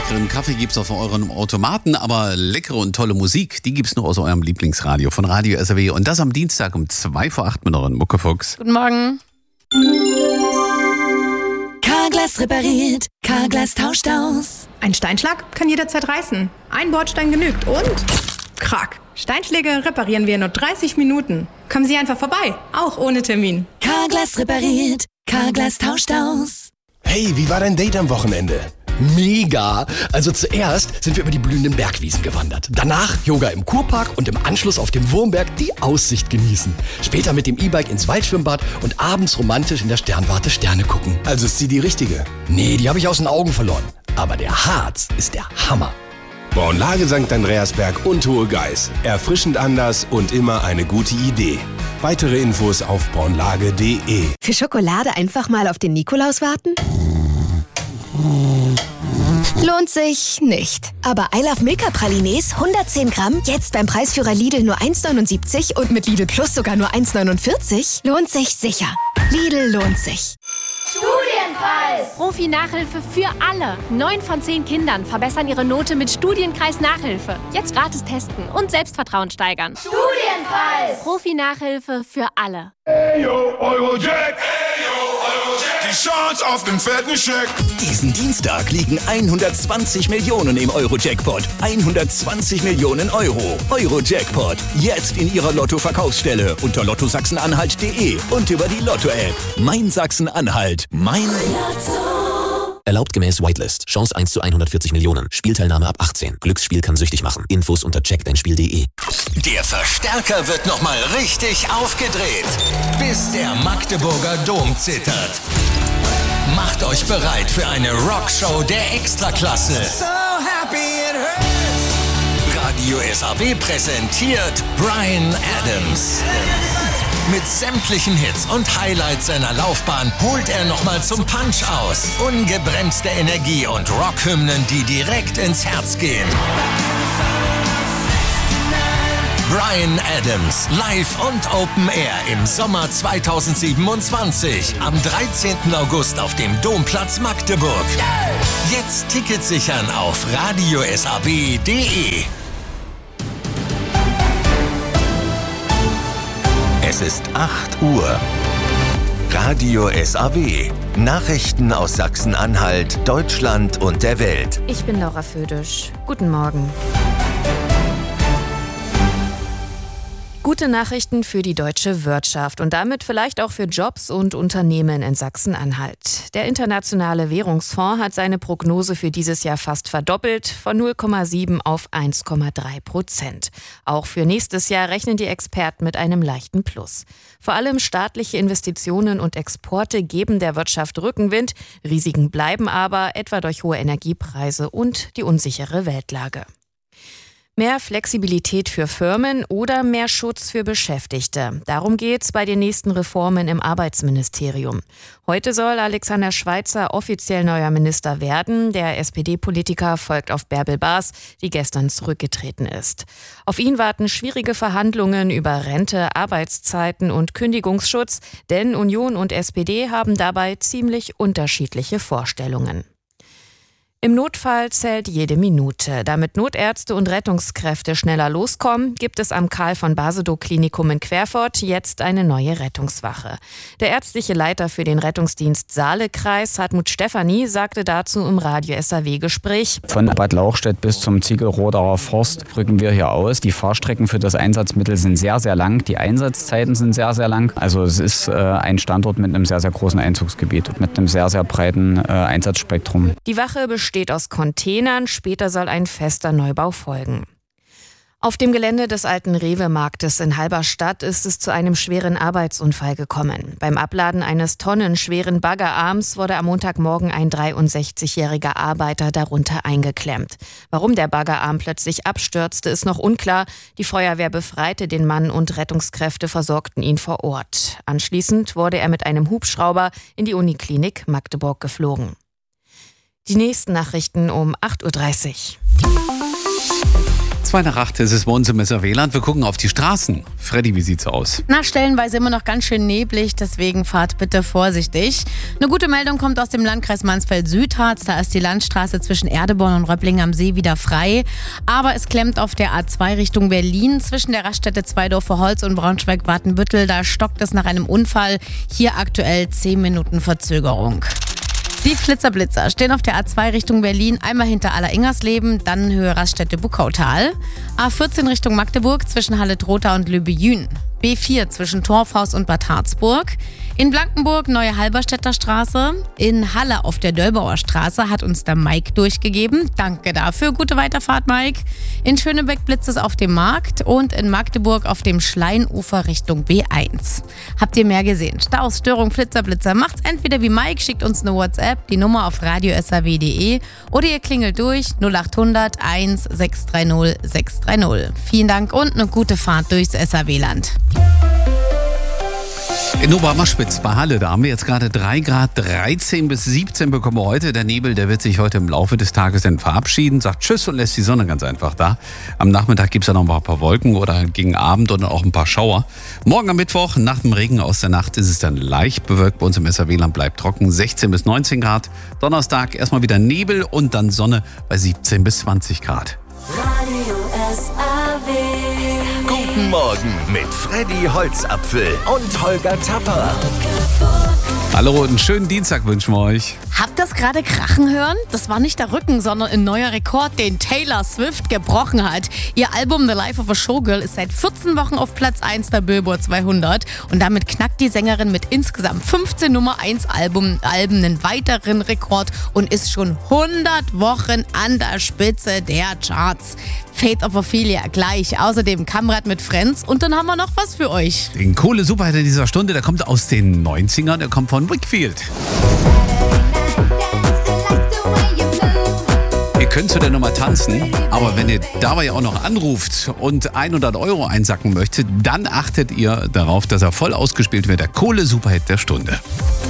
leckeren Kaffee gibt's auf euren Automaten, aber leckere und tolle Musik, die gibt's nur aus eurem Lieblingsradio von Radio SAW. Und das am Dienstag um 7:55 mit euren Muckefuchs. Guten Morgen. Carglass repariert, Carglass tauscht aus. Ein Steinschlag kann jederzeit reißen. Ein Bordstein genügt und krack. Steinschläge reparieren wir in nur 30 Minuten. Kommen Sie einfach vorbei, auch ohne Termin. Carglass repariert, Carglass tauscht aus. Hey, wie war dein Date am Wochenende? Mega! Also zuerst sind wir über die blühenden Bergwiesen gewandert. Danach Yoga im Kurpark und im Anschluss auf dem Wurmberg die Aussicht genießen. Später mit dem E-Bike ins Waldschwimmbad und abends romantisch in der Sternwarte Sterne gucken. Also ist sie die richtige? Nee, die habe ich aus den Augen verloren. Aber der Harz ist der Hammer. Braunlage St. Andreasberg und Hohe Geiß. Erfrischend anders und immer eine gute Idee. Weitere Infos auf braunlage.de. Für Schokolade einfach mal auf den Nikolaus warten? Lohnt sich nicht. Aber I Love Milka Pralines 110 Gramm, jetzt beim Preisführer Lidl nur 1,79 und mit Lidl Plus sogar nur 1,49, lohnt sich sicher. Lidl lohnt sich. Studienpreis! Profi-Nachhilfe für alle. 9 von 10 Kindern verbessern ihre Note mit Studienkreis Nachhilfe. Jetzt gratis testen und Selbstvertrauen steigern. Studienpreis! Profi-Nachhilfe für alle. Hey yo, Eurojack! Die Chance auf den fetten Scheck. Diesen Dienstag liegen 120 Millionen im Euro-Jackpot. 120 Millionen Euro. Euro-Jackpot. Jetzt in Ihrer Lotto-Verkaufsstelle unter lottosachsen-anhalt.de und über die Lotto-App. Mein Sachsen-Anhalt. Mein Lotto. Erlaubt gemäß Whitelist. Chance 1 zu 140 Millionen. Spielteilnahme ab 18. Glücksspiel kann süchtig machen. Infos unter checkdeinspiel.de. Der Verstärker wird nochmal richtig aufgedreht, bis der Magdeburger Dom zittert. Macht euch bereit für eine Rockshow der Extraklasse. So happy it hurts. Radio SAW präsentiert Bryan Adams. Mit sämtlichen Hits und Highlights seiner Laufbahn holt er nochmal zum Punch aus. Ungebremste Energie und Rockhymnen, die direkt ins Herz gehen. Bryan Adams, live und Open Air im Sommer 2027. Am 13. August auf dem Domplatz Magdeburg. Jetzt Tickets sichern auf radiosab.de. Es ist 8 Uhr. Radio SAW. Nachrichten aus Sachsen-Anhalt, Deutschland und der Welt. Ich bin Laura Födisch. Guten Morgen. Gute Nachrichten für die deutsche Wirtschaft und damit vielleicht auch für Jobs und Unternehmen in Sachsen-Anhalt. Der Internationale Währungsfonds hat seine Prognose für dieses Jahr fast verdoppelt, von 0,7 auf 1,3%. Auch für nächstes Jahr rechnen die Experten mit einem leichten Plus. Vor allem staatliche Investitionen und Exporte geben der Wirtschaft Rückenwind. Risiken bleiben aber, etwa durch hohe Energiepreise und die unsichere Weltlage. Mehr Flexibilität für Firmen oder mehr Schutz für Beschäftigte. Darum geht's bei den nächsten Reformen im Arbeitsministerium. Heute soll Alexander Schweitzer offiziell neuer Minister werden. Der SPD-Politiker folgt auf Bärbel Baas, die gestern zurückgetreten ist. Auf ihn warten schwierige Verhandlungen über Rente, Arbeitszeiten und Kündigungsschutz, denn Union und SPD haben dabei ziemlich unterschiedliche Vorstellungen. Im Notfall zählt jede Minute. Damit Notärzte und Rettungskräfte schneller loskommen, gibt es am Karl-von-Basedow-Klinikum in Querfurt jetzt eine neue Rettungswache. Der ärztliche Leiter für den Rettungsdienst Saale-Kreis, Hartmut Stefanie, sagte dazu im Radio SAW-Gespräch: Von Bad Lauchstädt bis zum Ziegelroderer Forst rücken wir hier aus. Die Fahrstrecken für das Einsatzmittel sind sehr, sehr lang. Die Einsatzzeiten sind sehr, sehr lang. Also es ist ein Standort mit einem sehr, sehr großen Einzugsgebiet, mit einem sehr, sehr breiten Einsatzspektrum. Die Wache besteht aus Containern, später soll ein fester Neubau folgen. Auf dem Gelände des alten Rewe-Marktes in Halberstadt ist es zu einem schweren Arbeitsunfall gekommen. Beim Abladen eines tonnenschweren Baggerarms wurde am Montagmorgen ein 63-jähriger Arbeiter darunter eingeklemmt. Warum der Baggerarm plötzlich abstürzte, ist noch unklar. Die Feuerwehr befreite den Mann und Rettungskräfte versorgten ihn vor Ort. Anschließend wurde er mit einem Hubschrauber in die Uniklinik Magdeburg geflogen. Die nächsten Nachrichten um 8:30 Uhr. 2:08 ist es bei uns im SRW-Land. Wir gucken auf die Straßen. Freddy, wie sieht's aus? Na, stellenweise immer noch ganz schön neblig, deswegen fahrt bitte vorsichtig. Eine gute Meldung kommt aus dem Landkreis Mansfeld-Südharz. Da ist die Landstraße zwischen Erdeborn und Röppling am See wieder frei. Aber es klemmt auf der A2 Richtung Berlin zwischen der Raststätte Zweidorfer-Holz und Braunschweig-Watenbüttel. Da stockt es nach einem Unfall. Hier aktuell 10 Minuten Verzögerung. Die Flitzer-Blitzer stehen auf der A2 Richtung Berlin, einmal hinter Aller-Ingersleben, dann Höhe Raststätte Buckautal. A14 Richtung Magdeburg zwischen Halle-Trotha und Löbejün. B4 zwischen Torfhaus und Bad Harzburg. In Blankenburg Neue Halberstädter Straße. In Halle auf der Döllbauer Straße hat uns der Mike durchgegeben. Danke dafür. Gute Weiterfahrt, Mike. In Schönebeck blitzt es auf dem Markt und in Magdeburg auf dem Schleinufer Richtung B1. Habt ihr mehr gesehen? Staus, Störung, Flitzer-Blitzer. Macht's entweder wie Mike, schickt uns eine WhatsApp, die Nummer auf radio.srw.de oder ihr klingelt durch 0800 1 630 630. Vielen Dank und eine gute Fahrt durchs SRW-Land. In Obermaschwitz bei Halle, da haben wir jetzt gerade 3 Grad, 13 bis 17 bekommen wir heute. Der Nebel, der wird sich heute im Laufe des Tages dann verabschieden, sagt Tschüss und lässt die Sonne ganz einfach da. Am Nachmittag gibt es dann noch ein paar Wolken oder gegen Abend und dann auch ein paar Schauer. Morgen am Mittwoch, nach dem Regen aus der Nacht, ist es dann leicht bewölkt. Bei uns im SRW-Land bleibt trocken, 16 bis 19 Grad. Donnerstag erstmal wieder Nebel und dann Sonne bei 17 bis 20 Grad. Radio SRW. Guten Morgen mit Freddy Holzapfel und Holger Tapper. Hallo und einen schönen Dienstag wünschen wir euch. Habt ihr das gerade krachen hören? Das war nicht der Rücken, sondern ein neuer Rekord, den Taylor Swift gebrochen hat. Ihr Album The Life of a Showgirl ist seit 14 Wochen auf Platz 1 der Billboard 200 und damit knackt die Sängerin mit insgesamt 15 Nummer 1 Alben einen weiteren Rekord und ist schon 100 Wochen an der Spitze der Charts. Fate of Ophelia gleich, außerdem Kamerad mit Friends und dann haben wir noch was für euch. Den coole Superhit in dieser Stunde, der kommt aus den 90ern, der kommt von Wakefield. Ihr könnt zu der Nummer tanzen, aber wenn ihr dabei auch noch anruft und 100 € einsacken möchtet, dann achtet ihr darauf, dass er voll ausgespielt wird, der Kohle-Superhit der Stunde.